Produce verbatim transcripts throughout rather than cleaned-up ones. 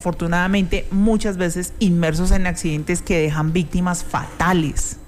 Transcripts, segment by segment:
desafortunadamente muchas veces inmersos en accidentes que dejan víctimas fatales.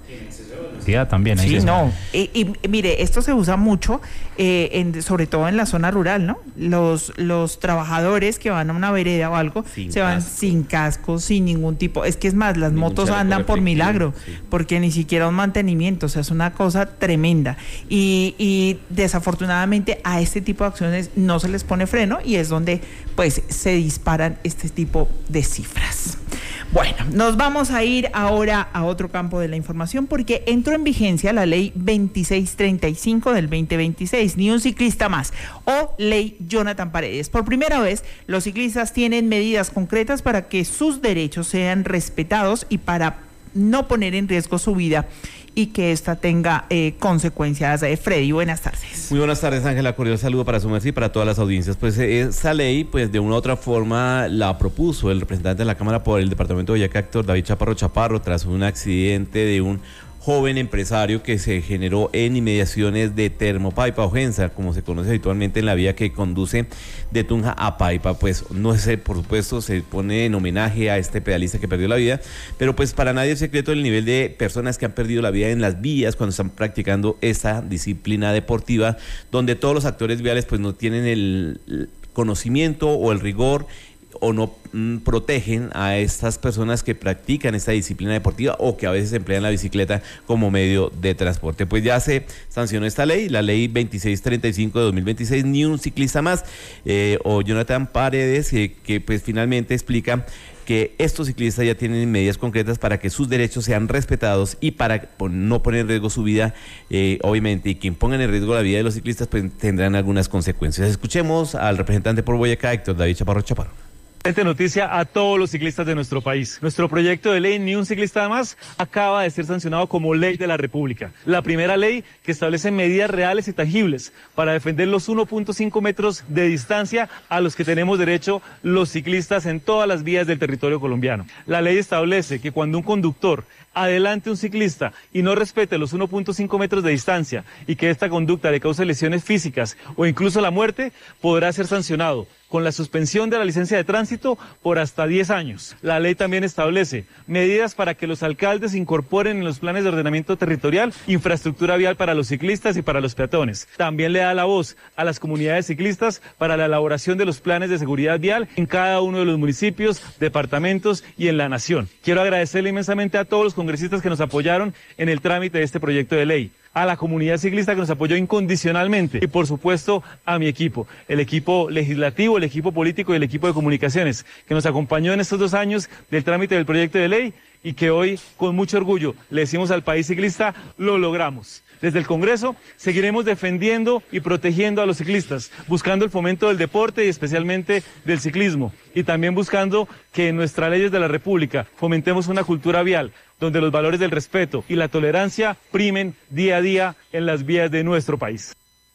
También ahí sí, se no. Y, y mire, esto se usa mucho, eh, en, sobre todo en la zona rural, ¿no? Los, los trabajadores que van a una vereda o algo, sin se van casco. sin casco, sin ningún tipo. Es que es más, las ningún motos andan por milagro, sí. porque ni siquiera un mantenimiento, o sea, es una cosa tremenda. Y, y desafortunadamente a este tipo de acciones no se les pone freno y es donde pues se disparan este tipo de cifras. Bueno, nos vamos a ir ahora a otro campo de la información porque entró en vigencia la ley veintiséis treinta y cinco del veinte veintiséis, ni un ciclista más, o ley Jonathan Paredes. Por primera vez, los ciclistas tienen medidas concretas para que sus derechos sean respetados y para no poner en riesgo su vida y que esta tenga eh, consecuencias. Eh, Freddy, buenas tardes. Muy buenas tardes, Ángela. Cordial saludo para su merced y para todas las audiencias. Pues esa ley, pues de una u otra forma la propuso el representante de la Cámara por el departamento de Boyacá, Héctor David Chaparro Chaparro, tras un accidente de un joven empresario que se generó en inmediaciones de Termopaipa o Gensa, como se conoce habitualmente en la vía que conduce de Tunja a Paipa. Pues no sé, por supuesto, se pone en homenaje a este pedalista que perdió la vida, pero pues para nadie es secreto el nivel de personas que han perdido la vida en las vías cuando están practicando esta disciplina deportiva, donde todos los actores viales pues no tienen el conocimiento o el rigor o no mm, protegen a estas personas que practican esta disciplina deportiva o que a veces emplean la bicicleta como medio de transporte. Pues ya se sancionó esta ley, la ley veintiséis treinta y cinco de dos mil veintiséis, ni un ciclista más, eh, o Jonathan Paredes, eh, que pues finalmente explica que estos ciclistas ya tienen medidas concretas para que sus derechos sean respetados y para no poner en riesgo su vida, eh, obviamente, y quien ponga en riesgo la vida de los ciclistas pues tendrán algunas consecuencias. Escuchemos al representante por Boyacá, Héctor David Chaparro Chaparro. Excelente noticia a todos los ciclistas de nuestro país. Nuestro proyecto de ley Ni un ciclista más acaba de ser sancionado como ley de la República. La primera ley que establece medidas reales y tangibles para defender los uno punto cinco metros de distancia a los que tenemos derecho los ciclistas en todas las vías del territorio colombiano. La ley establece que cuando un conductor adelante un ciclista y no respete los uno punto cinco metros de distancia y que esta conducta le cause lesiones físicas o incluso la muerte, podrá ser sancionado con la suspensión de la licencia de tránsito por hasta diez años. La ley también establece medidas para que los alcaldes incorporen en los planes de ordenamiento territorial infraestructura vial para los ciclistas y para los peatones. También le da la voz a las comunidades ciclistas para la elaboración de los planes de seguridad vial en cada uno de los municipios, departamentos y en la nación. Quiero agradecerle inmensamente a todos los congresistas que nos apoyaron en el trámite de este proyecto de ley, a la comunidad ciclista que nos apoyó incondicionalmente y por supuesto a mi equipo, el equipo legislativo, el equipo político y el equipo de comunicaciones que nos acompañó en estos dos años del trámite del proyecto de ley y que hoy con mucho orgullo le decimos al país ciclista, lo logramos. Desde el Congreso seguiremos defendiendo y protegiendo a los ciclistas, buscando el fomento del deporte y especialmente del ciclismo, y también buscando que en nuestras leyes de la República fomentemos una cultura vial donde los valores del respeto y la tolerancia primen día a día en las vías de nuestro país.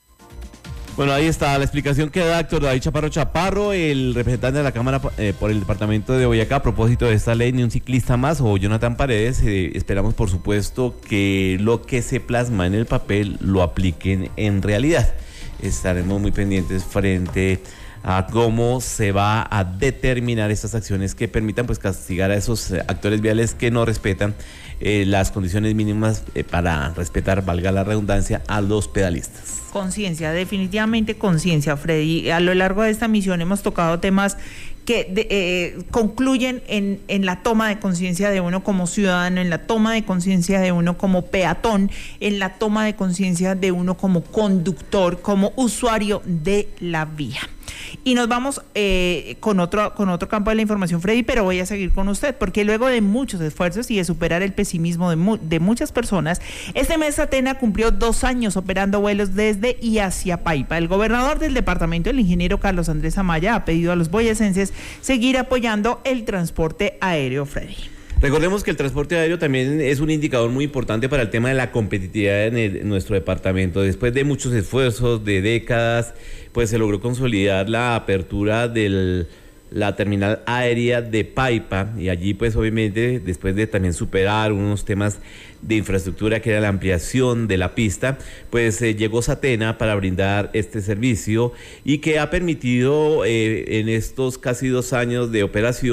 Bueno, ahí está la explicación que da Héctor David Chaparro Chaparro, el representante de la Cámara eh, por el departamento de Boyacá a propósito de esta ley Ni un ciclista más o Jonathan Paredes. Eh, esperamos por supuesto que lo que se plasma en el papel lo apliquen en realidad. Estaremos muy pendientes frente a cómo se va a determinar estas acciones que permitan pues castigar a esos actores viales que no respetan eh, las condiciones mínimas eh, para respetar, valga la redundancia, a los pedalistas. Conciencia, definitivamente conciencia, Freddy. A lo largo de esta misión hemos tocado temas que de, eh, concluyen en, en la toma de conciencia de uno como ciudadano, en la toma de conciencia de uno como peatón, en la toma de conciencia de uno como conductor, como usuario de la vía. Y nos vamos eh, con otro con otro campo de la información, Freddy, pero voy a seguir con usted, porque luego de muchos esfuerzos y de superar el pesimismo de, mu de muchas personas, este mes Atena cumplió dos años operando vuelos desde y hacia Paipa. El gobernador del departamento, el ingeniero Carlos Andrés Amaya, ha pedido a los boyacenses seguir apoyando el transporte aéreo, Freddy. Recordemos que el transporte aéreo también es un indicador muy importante para el tema de la competitividad en, el, en nuestro departamento. Después de muchos esfuerzos, de décadas, pues se logró consolidar la apertura de la terminal aérea de Paipa, y allí pues obviamente después de también superar unos temas de infraestructura que era la ampliación de la pista, pues eh, llegó Satena para brindar este servicio y que ha permitido eh, en estos casi dos años de operación